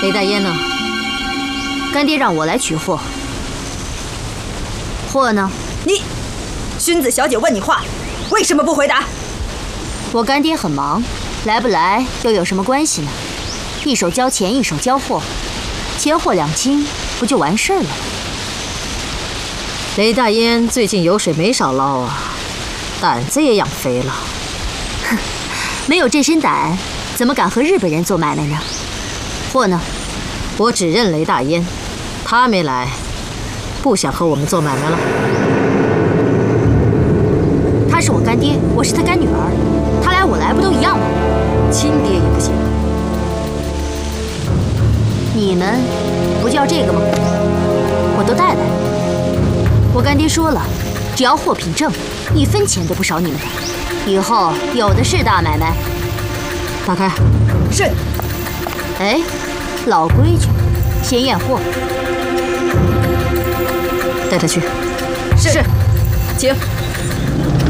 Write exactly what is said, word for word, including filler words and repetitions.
雷大烟呢？ 干爹让我来取货。货呢？ 你，薰子小姐问你话，为什么不回答？ 我干爹很忙，来不来又有什么关系呢？一手交钱，一手交货，钱货两清，不就完事儿了吗？ 雷大烟最近油水没少捞啊，胆子也养肥了。 哼，没有这身胆，怎么敢和日本人做买卖呢？货呢？ 我只认雷大烟，他没来，不想和我们做买卖了。 他是我干爹，我是他干女儿，他来我来不都一样吗？ 亲爹也不行。 你们不就要这个吗？我都带来了。我干爹说了，只要货品正，一分钱都不少你们的。以后有的是大买卖。 打开。 是。 哎，老规矩，先验货。 带他去。 是。请。